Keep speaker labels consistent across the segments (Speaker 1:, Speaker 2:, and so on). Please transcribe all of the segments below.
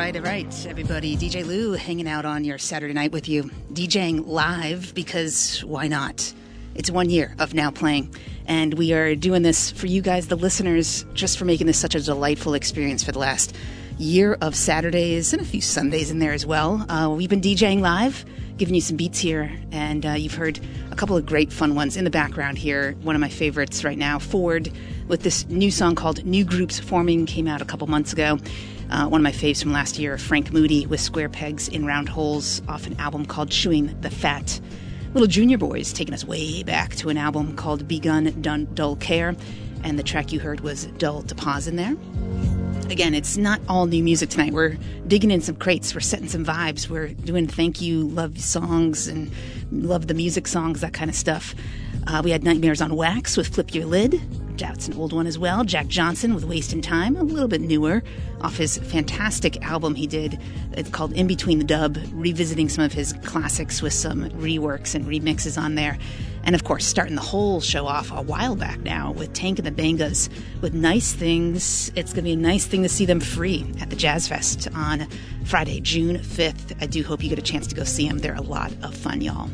Speaker 1: right, everybody. DJ Lou hanging out on your Saturday night with you. DJing live because why not? It's 1 year of Now Playing, and we are doing this for you guys, the listeners, just for making this such a delightful experience for the last year of Saturdays and a few Sundays in there as well. We've been DJing live, giving you some beats here, and you've heard a couple of great fun ones in the background here. One of my favorites right now, Ford, with this new song called New Groups Forming, came out a couple months ago. One of my faves from last year, Frank Moody with Square Pegs in Round Holes off an album called Chewing the Fat. Little Junior Boys taking us way back to an album called Begun Dull Care, and the track you heard was Dull to Pause in there. Again, it's not all new music tonight. We're digging in some crates. We're setting some vibes. We're doing thank you, love songs, and love the music songs, that kind of stuff. We had Nightmares on Wax with Flip Your Lid. That's an old one as well. Jack Johnson with Wasting Time, a little bit newer, off his fantastic album he did. It's called In Between the Dub, revisiting some of his classics with some reworks and remixes on there. And of course, starting the whole show off a while back now with Tank and the Bangas with Nice Things. It's going to be a nice thing to see them free at the Jazz Fest on Friday, June 5th. I do hope you get a chance to go see them. They're a lot of fun, y'all.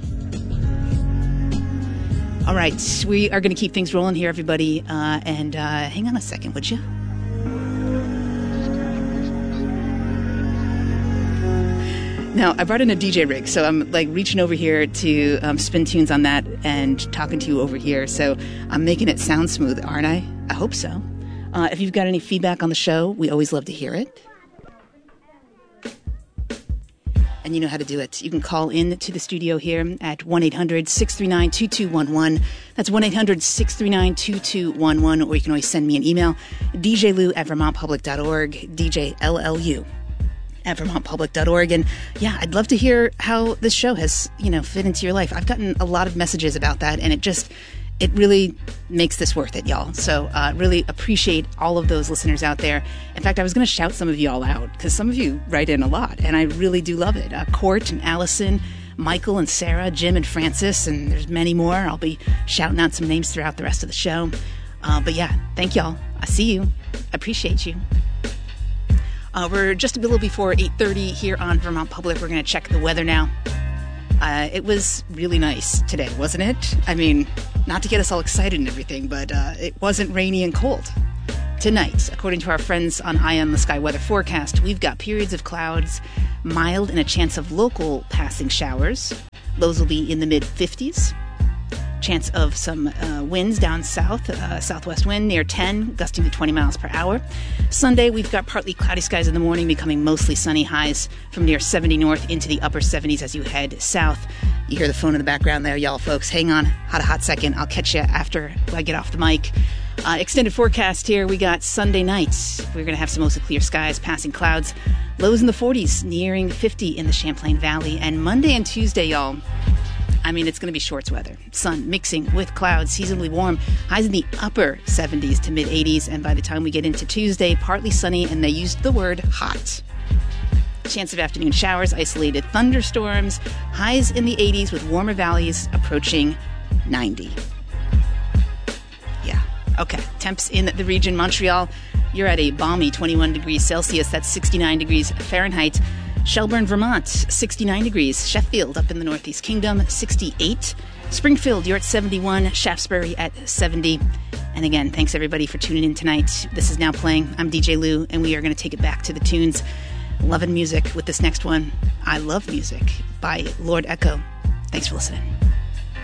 Speaker 1: All right, we are going to keep things rolling here, everybody. And hang on a second, would you? Now, I brought in a DJ rig, so I'm like reaching over here to spin tunes on that and talking to you over here. So I'm making it sound smooth, aren't I? I hope so. If you've got any feedback on the show, we always love to hear it. And you know how to do it. You can call in to the studio here at 1-800-639-2211. That's 1-800-639-2211. Or you can always send me an email, djlou@vermontpublic.org, djllu@vermontpublic.org. And yeah, I'd love to hear how this show has, fit into your life. I've gotten a lot of messages about that, and it really makes this worth it, y'all. So really appreciate all of those listeners out there. In fact, I was going to shout some of you all out because some of you write in a lot, and I really do love it. Court and Allison, Michael and Sarah, Jim and Francis, and there's many more. I'll be shouting out some names throughout the rest of the show. But yeah, thank y'all. I see you. Appreciate you. We're just a little before 8:30 here on Vermont Public. We're going to check the weather now. It was really nice today, wasn't it? I mean, not to get us all excited and everything, but it wasn't rainy and cold. Tonight, according to our friends on Eye on the Sky Weather Forecast, we've got periods of clouds, mild and a chance of local passing showers. Lows will be in the mid-50s. Chance of some winds down south, southwest wind near 10, gusting to 20 miles per hour. Sunday, we've got partly cloudy skies in the morning, becoming mostly sunny, highs from near 70 north into the upper 70s as you head south. You hear the phone in the background there, y'all folks. Hang on, hot second. I'll catch you after I get off the mic. Extended forecast here. We got Sunday night. We're going to have some mostly clear skies, passing clouds. Lows in the 40s, nearing 50 in the Champlain Valley. And Monday and Tuesday, y'all, I mean, it's going to be shorts weather. Sun mixing with clouds, seasonably warm. Highs in the upper 70s to mid-80s. And by the time we get into Tuesday, partly sunny, and they used the word hot. Chance of afternoon showers, isolated thunderstorms. Highs in the 80s with warmer valleys approaching 90. Yeah, okay. Temps in the region, Montreal, you're at a balmy 21 degrees Celsius. That's 69 degrees Fahrenheit. Shelburne, Vermont, 69 degrees. Sheffield, up in the Northeast Kingdom, 68. Springfield, you're at 71. Shaftesbury at 70. And again, thanks everybody for tuning in tonight. This is Now Playing. I'm DJ Lou, and we are going to take it back to the tunes. Loving music with this next one, I Love Music by Lord Echo. Thanks for listening.